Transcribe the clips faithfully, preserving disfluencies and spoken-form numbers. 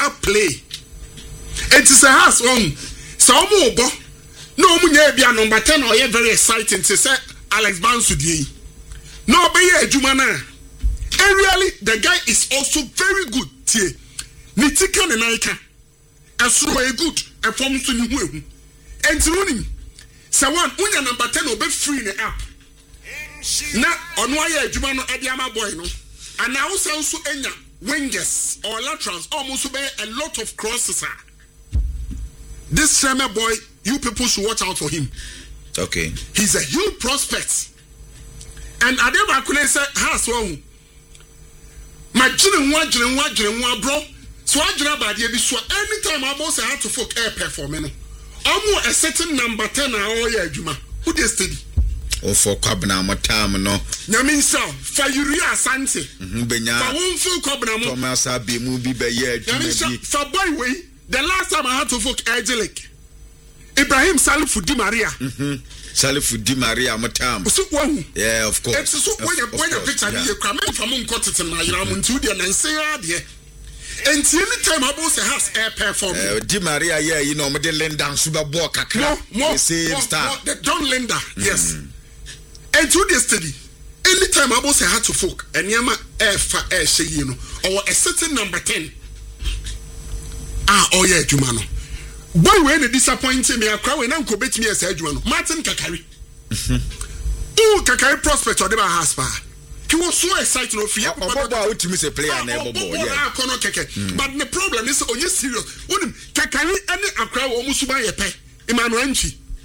up play. It is a house on some more. No, be a number ten or very exciting to say Alex Bansudi. No, be a Jumana. And really, the guy is also very good. Nitika and Naika. And so a good and from to New and running. So one, when your number ten will be free in the app. Now, on why Jumano Adiama boy, no. And now also any wingers or laterals almost obey a lot of crosses. This Sherman boy, you people should watch out for him. Okay. He's a huge prospect. And Adeba couldn't say, has one. My children, one, children, one, children, one, bro. So I drop by the abyss. Anytime I boss, I have to fuck air performance. I'm a certain number ten or yeah, Juma. Who they study? Oh, for Cabana, my time, no. Namin so, for Uria Santi. Benya. I won't full Cabana. Thomas Abbey, movie by year. For boy way, the last time I had to fuck Angelic. Ibrahim Salif Di Maria. Mm-hmm. Salif Di Maria, my time. Yeah, of course. It's so when you when you picture you come in from Uncotit and my Yamun to the and say, and anytime I boss has air perform. Di Maria, yeah, you know, Linda Super Bock. No, more, same star. The John Linda, yes. And to this study, anytime I boss had to folk, and Yama air for air, say, you know, or a certain number ten. Ah, oh yeah, Jumano. Boy, when they disappointed me, I cry when I'm bet me as a Jumano. Martin Kakari. Oh, Kakari prospect or the Haspa. He was so excited of fear. About to miss a player, never boy. But the problem is, oh, yes, serious. When Kakari and I cry almost by a pay. Emmanuel.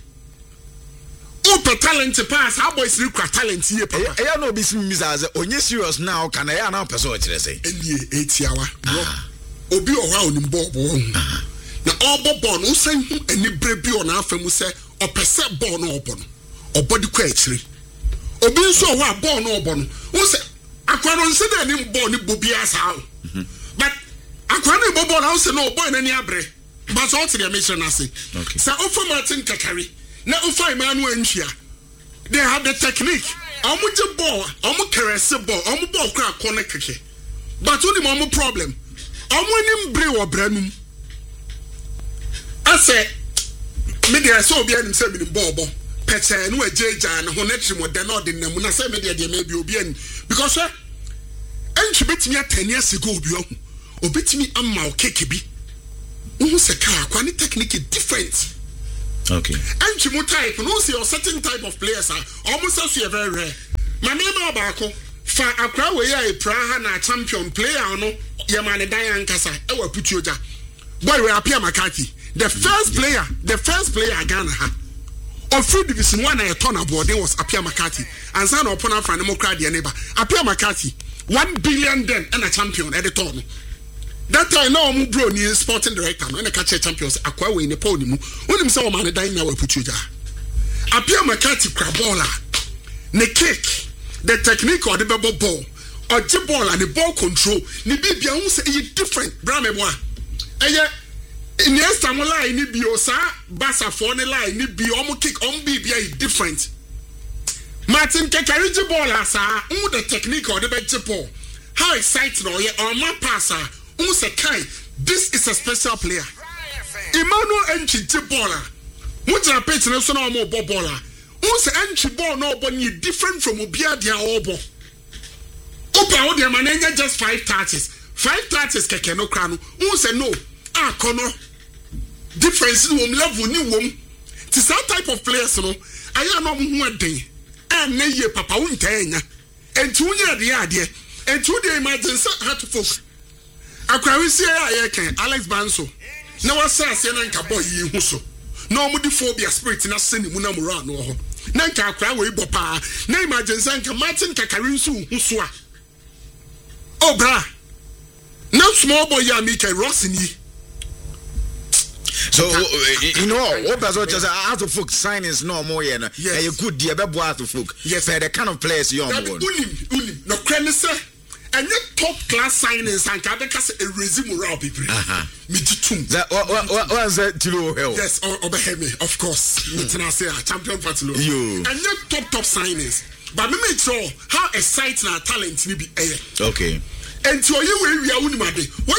Oh, talent pass. How boys look at talent here. I know this is as only serious now. Can I now persuade you? Say, eight hour. Obi around in Bob. Now, all Bob, no same any baby on our family say, or percent born open, or body quetry. Obi so what born open. Who say, I can't say that name born in Bobia's house. But I can't be born house and no born any abre. But all to the mission, I say. So, offer Martin Kakari. Now, offer Emmanuel Nchia. They have the technique. I'm with the ball, I'm a caress ball, I'm a ball crack corner keke. But only one problem. I'm winning brew or branum. I say, maybe I saw behind himself in Bobo, Petsa, and where Jaja and Honetrim were not in them. When I say maybe they may be obedient because, sir, and she bet me ten years ago, or bet me a mouth cakebi. Who's a car, quality technique is different. Okay. And she type, and also a certain type of players are almost as you very rare. My name Abako, for a crowd where a Praha na champion player, no, Yamane Diane Casa, I will put you there. Boy, we are Pierre McCarthy. The first player, the first player Ghana had of free division one a ton aboard there was Apia McCarthy and son of opponent from Democrat the neighbor. Apia McCarthy, one billion then and a champion at the turn. That time now I'm bro new sporting director and a catcher champions acquire in the podium. When him saw man dying now will put you there. Apia McCarthy crabola, the kick, the technique or the bubble ball, or the ball and the ball control, the baby I say different, Brahme moi. And yet in the next time line ni bi osa basa for the line ni bi omo kick on bi bi different. Martin Kakari the ball asa um the technique or the bench ball. How exciting or ye or man passer um say kai this is a special player. Emmanuel Enchi the baller. Mujra pitch na so na omo ball baller. Um say Enchi ball no ball ni different from obia dia obo. Opa o dia manenya just five touches. Five touches keke no kra no. Um say no. Ah kono. Difference in one level ni wom. Ti some type of players no. Aya no mo ho den. And na ye papa won tan nya. Enti wunya de ade. Enti wo de imagine say how to folk. Akwa we see aye kan Alex Banso. Na wasa ase na nka boy yi hu so. Na omo di phobia spirit na se ni mu na mura no ho. Na nka akwa we bo pa. Na imagine say nka Martin Kakari nso hu so a. Oh bra. Now small boy ya make a Rossini. So you know what was just out of folk signings no more yeah na a good dear bebo out of folk. Yes, the kind of players you on board. Unim unim no crane say and top class signings and can because a resume morale people. Aha. Me tum. That what was that to hell? Yes, obey of course. Me tell say champion for to you. And you top top signings. But me make sure how exciting our talent ni be eh. Okay. And to you we are unimade. What you sound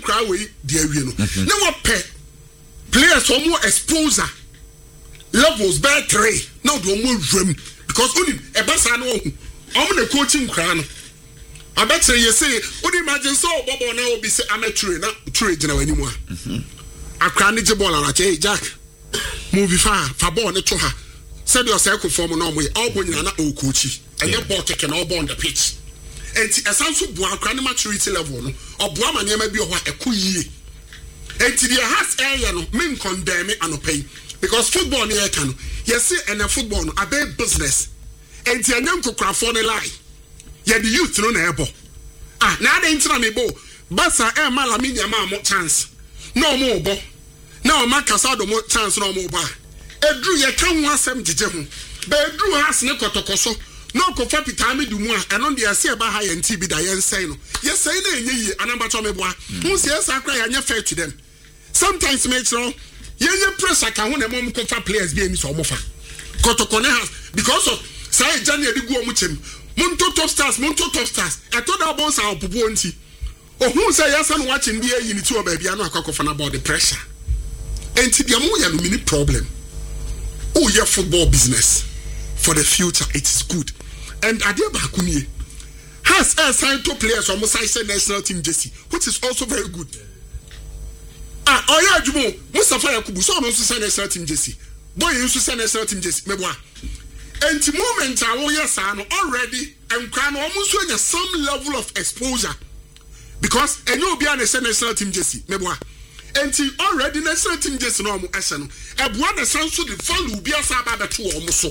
crowd we dear you know. No what pay players or more exposure levels by three. Now do more dream because only a bass I know. I'm the coaching crown. I bet you say, would you imagine so Bobo now be say I'm a tree, not trade anymore. I can't need the ball and I say, Jack, movie far, for born to her. Said yourself from no way, all when you're not old coachy, and your ball taken all on the pitch. And as I'm so born, cranny maturity level, or Brahman, you may be a cool year. And to the house area, men condemn it and pay because football near can, yes, and a football, a bad business. And to a young cook for the lie. Yeah, the youth no neighbor. Ah, now they enter me bo. Basa e malami nyama mo chance. No more bo. Now ma kasado mo chance no more ba. Edru ye kan ho asem jeje ho. Ba edru has ne kotokoso. No ko fa pitami du mu a eno de ase e ba ha ye nti bi da ye nsai no. Ye sai na enye yi anamba cho me bo a. Hu se esa kra ya nya fair to them. Sometimes me chro ye ye pressure ka ho na mo ko fa players bi eni so mo fa. Kotokone has because of sai jani e di gu omu chem. Monto top stars, Monto top stars. I told our boss our pupunti. Oh, who say yes and watching the air unit to baby? I know about the pressure. And to the amoya mini problem. Oh, your football business for the future, it is good. And Adia Bakuni has assigned two players from Mosai national team Jesse, which is also very good. Ah, oh yeah, Jumo, Mustafa Yakubu, so also national team Jesse. Boy, you should send national team Jesse. Meboa. And the moment I want yes, I know already, and can almost showing some level of exposure because and you'll be on the national team Jesse, Meboa. And the already national team Jesse no more action. A one the sound so the fall will be a sabba two almost so.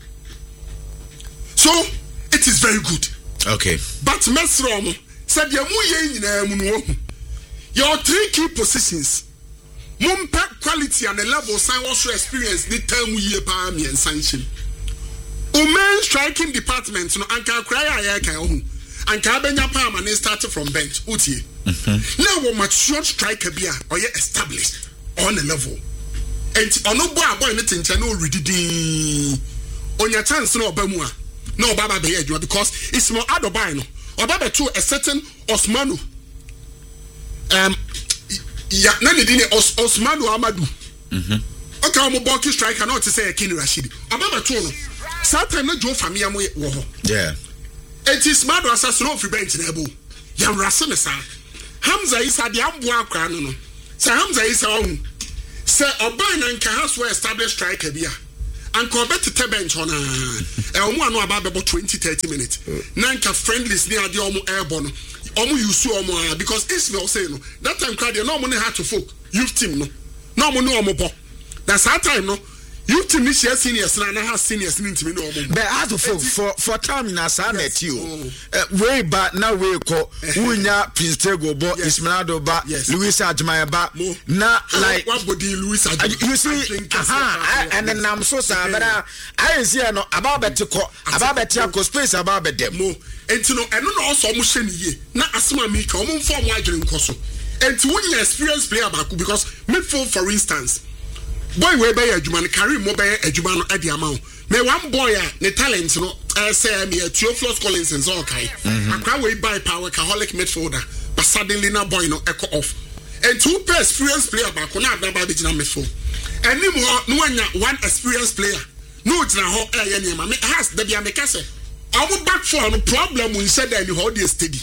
So it is very good. Okay. But Mesrom said your mu your three key positions. Mumpa quality and the level sign also experience the term we pa me and sanction. Women striking department no anka cry I can own anka benya palm and started from bench utie now we mature striker bia or ye established on a level and ono boy boy anything no ready on your chance no oba mu a no baba be adwuma because it's more adobai no oba to a certain Osmanu um ya na ne dine Os, Osmanu Amadu mhm okay I'm bulky striker not to say a King Rashidi oba to no Sometimes no Joe family am wo. Yeah. It is mad as a snow free bench na ebo. Ya rasene sa. Hamza Isa de ambo akra no no. Say Hamza Isa on. Say oban na nka has we established striker bia. Anko bet te bench on. E omo anu aba bebo twenty thirty minutes. Na nka friendlies ni ade omo airborne. Omo use omo because Ismail say no. That time crowd no omo ne had to folk. Youth team no. No omo no omo bo. That's that time no. You to me share seniors and I have seniors in to me no more. But as for for for time in Asa met you. Way back now we call Unya Prince Tego Bo Ismailado Ba Louis Ajmaya Ba na like what body Louis you see aha and then I'm so sad but I see no about better about better space about them. And to know and no also motion ye na asma me ka omo form wadwere nkoso. And to when you experience player back because midfield for instance boy we be adwuma carry mo be adwuma no ade ama me one boy a ne talent no eh say me Theophilus Collins and so kai akwa we buy power alcoholic midfielder but suddenly na boy no echo off and two per experience player back na adaba be gina midfield and ni mo no anya one experienced player no gina ho eh ye ne ma me has the bia me kase awu back for no problem we said that you hold the steady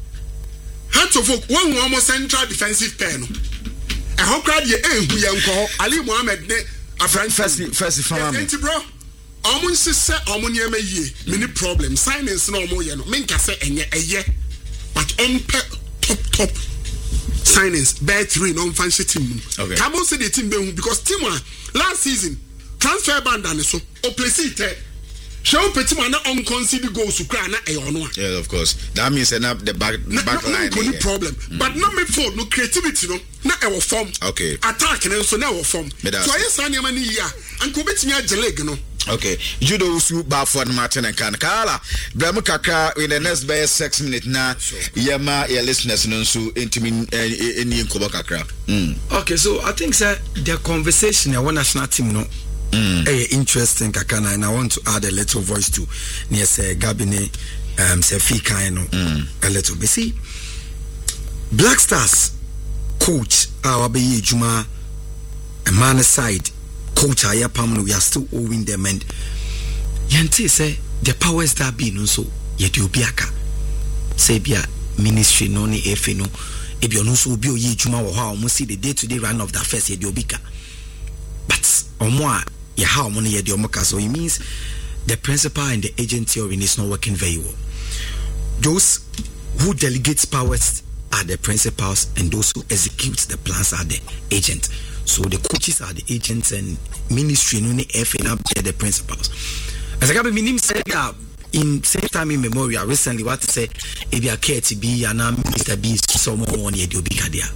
how to folk one almost central defensive pair no I hope crowd ye eh hu ye nko Ali Mohammed ne a friend first first family enti bro omo nsese omo ne ma yie many problem signings na omo ye no me nka se enye eye but on top top signings bet three no fancy team okay come on say the team be hu because team last season transfer ban dan so o place it show Petima na unconsidered goals to cry na e ono. Yeah, of course. That means end up the back na, back no, line. No, no problem. Mm. But no me for no creativity no na e wo form. Okay. Attack na so na wo form. So I say na mani ya anko betimi age leg no. Okay. Judo usu ba for Martin and kan kala. Brem kakra in the next by six minutes na yema your listeners no so intimi eni nkobo kakra. Okay, so I think sir the conversation I want national team no Mm. Hey, interesting kakana and I want to add a little voice to near say Gabine um say Fika no mm. a little bit. See Black Stars coach our be juma a man side coach aya pam we are still owing them and yente say the powers that be no so ye di obiaka say bia ministry no ni efe no e bi ono so obi oyi juma wo ha o see the day to day run of that first ye di obika but omo a ye ha omo no ye di omo ka so it means the principal and the agent theory is not working very well. Those who delegate powers are the principals and those who execute the plans are the agents. So the coaches are the agents and ministry no ni F and are the principals. As I got minim said in same time in memorial recently what to say if you are care to be and Mister B someone on the obika there.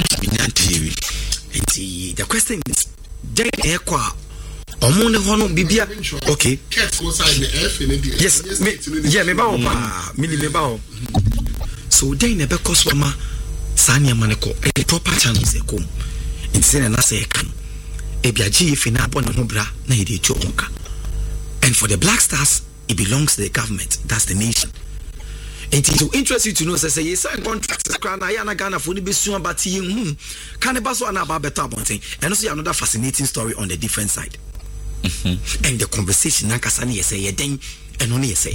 The question is then ekwa Omone hono bibia okay yes me, yeah me ba o pa me me ba o so then ne be koso ma sanya maneko e proper channels e kom intse na say kan e bia gi fi na abon ho bra na e de chu onka and for the Black Stars it belongs to the government, that's the nation. And it will interest you to know say yes sign contracts na ya na Ghana for ni be suan but yin can e ba so na ba better abonten and also another fascinating story on the different side. Mm-hmm. And the conversation nankasa ne yese ye den eno ne yese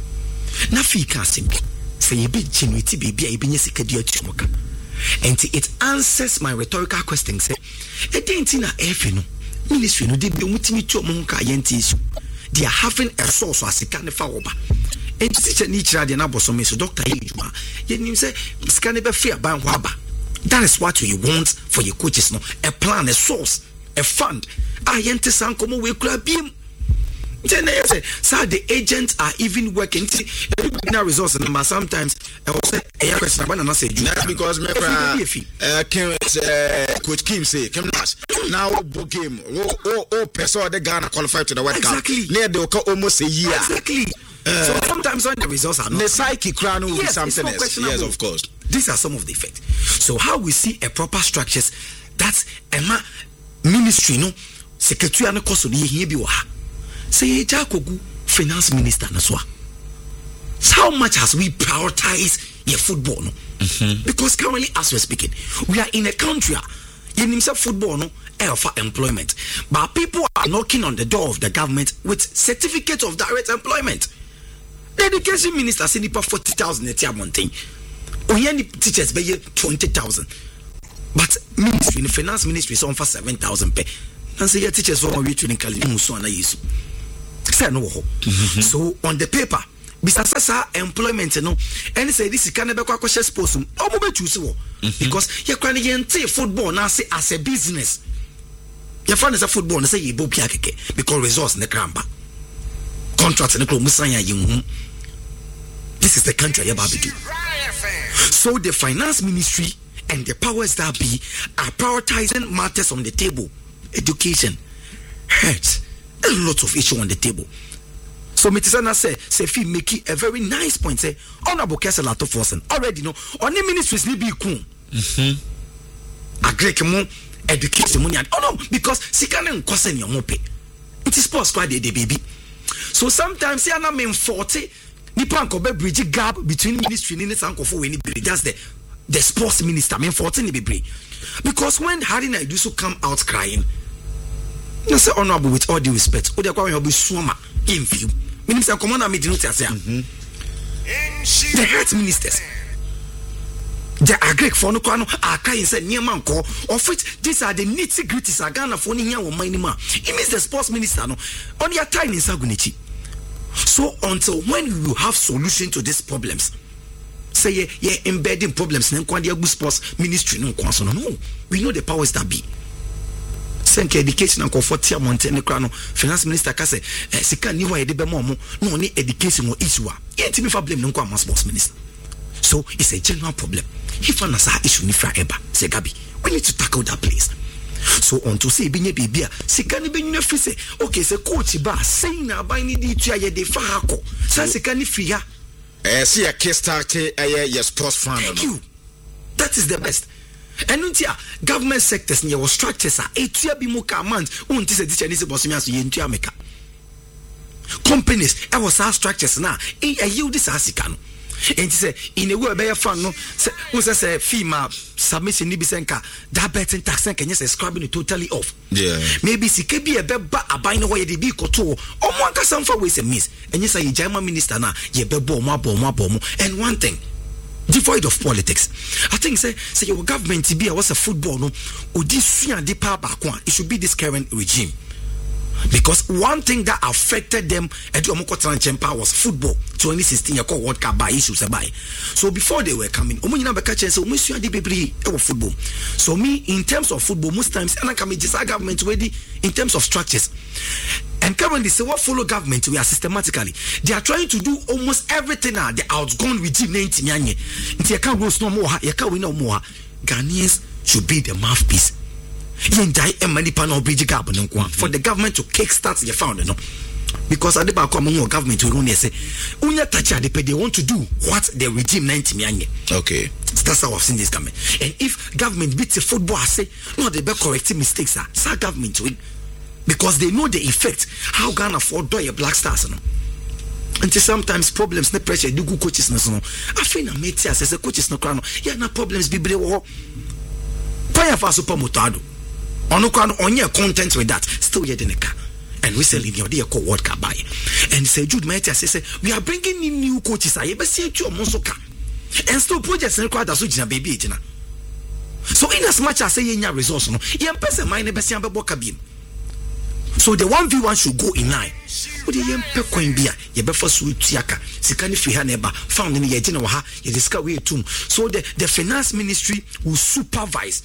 na fi ka simbi say ye be genuity baby e benye sikadi atumoka and it answers my rhetorical question say e den ti na efe no ministry no de be mutimi tu omo ka yenti issue they are having a source asika ne fa oba and teacher ni kira de na boso me so doctor Ejuma ye nim say sika ne be fear ban ho aba. That is what we want for your coaches no, a plan, a source, a fund. I enter some come we grab him. Then I say, sir, the agents are even working. Now resource and sometimes I will say, "Hey, question about say that's because me uh Coach Kim say, "Come now book game. Oh oh oh, person the Ghana qualified to the World Cup. Exactly. Near the almost a year. Exactly. Uh, so sometimes when the results are not the psyche crown will yes, be something else. Yes, of course. These are some of the effects. So how we see a proper structures that's Emma ministry no secretary no koso de here bi wa. Say Jakogu finance minister na so. How much has we prioritized your football no? Mm-hmm. Because currently as we're speaking, we are in a country in himself football no for employment. But people are knocking on the door of the government with certificate of direct employment. The education minister said for forty thousand at Yamonting. Only teachers pay twenty thousand. But ministry, the finance ministry is on for seven thousand pay. And say your teachers are on training Kalimusona Yesu. Say no. So on the paper, business employment no, and say this is Canada Quackers posum. Oh, choose because you're crying against football now say as a business. Your friend is a football and say you book because resource in the cramba. Contracts in the club Musanya Yum. This is the country about to do. So the finance ministry and the powers that be are prioritizing matters on the table. Education, health, a lot of issues on the table. So Mitisana say, say fi make a very nice point. Say honorable Keselato Forsen already know on the ministries ni be cool. Mhm. Agree mo education money. Oh no, because sikana nkosen your mope. It is sports squad the baby. So sometimes see na men forty nipa nkobe bridge gap between ministry ni sankofo we ni be that's the the sports minister men forty ni be because when Harry Naiduso come out crying, you say honorable with all due respect, o de kwa we be swama in view. Minister commander me didn't say the health ministers. The agree for no kwano aka in say niema nko of which these are the nitty gritties Ghana for ni wo man ma. It means the sports minister no on your time in Sagunichi. So until when you have solution to these problems, say ye, ye embedding problems in the sports ministry no no. We know the powers that be. Send education and comfort here mountain crown finance minister ka say sika ni wa ye de be mo no only education or issue. Yet me for blame no kwa sports minister. So it's a general problem. If an asa issue ni fra eba say Gabi, we need to tackle that place. So on to say binye bibia sika ni benye fi say okay say coach ba say na ba ni di tu aye de fa hako say sika ni fi ya eh see a case start eh your sports fan. Thank you. That is the best. And untia government sectors near was structures are etua bi mu command unti say teacher ni say boss me aso ye ntua meka companies e was our structures na e yield this asika no And he said, in a way, be a fan, no, who's a female submission, ni bisenka, that betting tax and can you say scrubbing it totally off. Yeah. Maybe see, could be a beba, a bino way the big koto, or one can some for ways and miss. And you say, German minister now, ye bebo, ma bomo, bomo. And one thing, devoid of politics. I think, say, say your government to be a was a football, no, or this and the power back one, it should be this current regime. Because one thing that affected them at the power was football. twenty sixteen, you call World Cup by issues by. So before they were coming, so football. So me, in terms of football, most times, and I can just government ready in terms of structures. And currently, say what follow government we are systematically. They are trying to do almost everything now. The outgone regime, Ghanaians should be the mouthpiece. For the government to kickstart the founder, no, because at the back of government we only say, they want to do what the regime ninety million. Okay, that's how I've seen this coming. And if government beats the football, I say no, they better correct mistakes. Are so government win because they know the effect. How Ghana afford do your black stars, no. Until sometimes problems, no pressure, do good coaches, no. I feel I made as a coaches no crown. Yeah, no problems. Be brave. Paya for super mutado. On your content with that, still yet in the car. And recently, your dear called World Cup by. And say, Jude Matia says, we are bringing in new coaches. I ever see you Monsoka. And still projects required as a baby. So, in as much as say in your resource, no, young person, my neighbor, Boka. So, the one v one should go in line. But the young Pecoin beer, your before sweet Tiaka, Sikani Fiha neighbor, found in the Yajinawaha, you discover tomb. So, the, the finance ministry will supervise.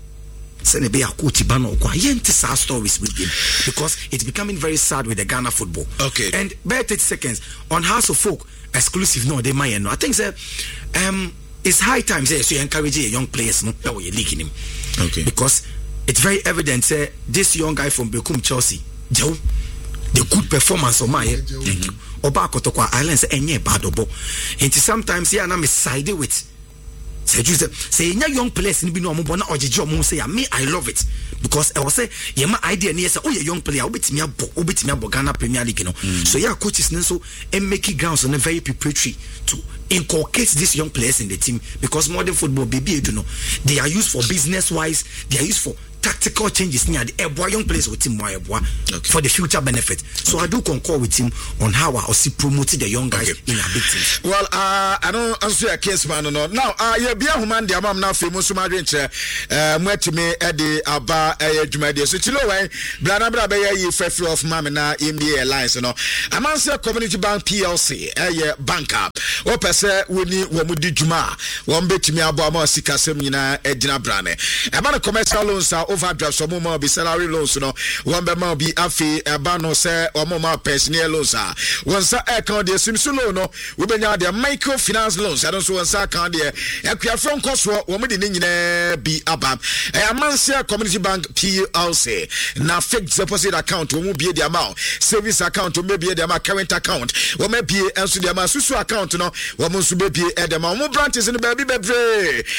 Send be a coach bano kwa yentisa stories with him because it's becoming very sad with the Ghana football. Okay. And by thirty seconds on House of Folk exclusive no they might no. I think say um it's high time say so you encourage young players no that you're leaking him. Okay. Because it's very evident say this young guy from Bekum Chelsea, Joe, the good performance of my mm-hmm. Oba Kotokwa Islands enye bad obo. And sometimes yeah na me side with say say young players ni bi no mo bona ojeje mo say me I love it because I was say yeah my idea near say oh yeah young player obetimi abo obetimi abo Ghana Premier League no mm. So yeah coaches so and make grounds on a very preparatory to inculcate these young players in the team because modern football baby you know they are used for business wise, they are used for tactical changes near the Eboa young players with team okay. For the future benefit. So okay. I do concur with him on how I also promoted the young guys okay. In our big teams. Well, uh, I don't answer a case man no. Now, uh, yeah, be a human the amam now famous madrinche uh mwetime edi aba eh dwumade so chilo wen brana bra be ye free of mama na M D A Alliance no. Amanse Community Bank P L C eh banker. O pese woni wo mu di dwuma wo mbetimi abo ama sikasem nyina edina brane. E ba na commercial loans overdraft some more be salary loans no one be more be afi eba no say omo ma personal loans ah one sa account dey simsu loan no we be nya dey microfinance loans I don't so one sa account dey akua from cost wo mo de nyina bi aba e amanse Community Bank P L C na fixed deposit account wo mo bi dey amount savings account wo mo bi dey amount current account wo mo bi enso dey amount susu account no wo mo so be bi dey amount mo branches no ba bi bebre